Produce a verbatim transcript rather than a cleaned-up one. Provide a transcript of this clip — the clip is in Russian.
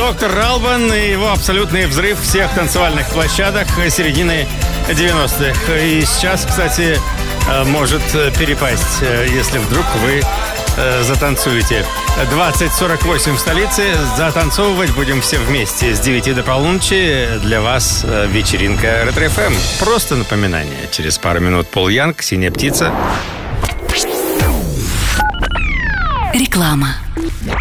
доктор Албан и его абсолютный взрыв всех танцевальных площадок середины девяностых. И сейчас, кстати, может перепасть, если вдруг вы затанцуете. двадцать сорок восемь в столице. Затанцовывать будем все вместе с девяти до полуночи. Для вас вечеринка Ретро-эф эм. Просто напоминание. Через пару минут Пол Янг, «Синяя птица». Реклама.